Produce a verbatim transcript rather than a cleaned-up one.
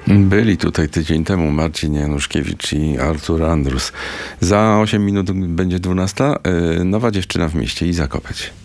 Byli tutaj tydzień temu Marcin Januszkiewicz i Artur Andrus. Za osiem minut będzie dwunasta. Nowa dziewczyna w mieście, Iza Kopeć.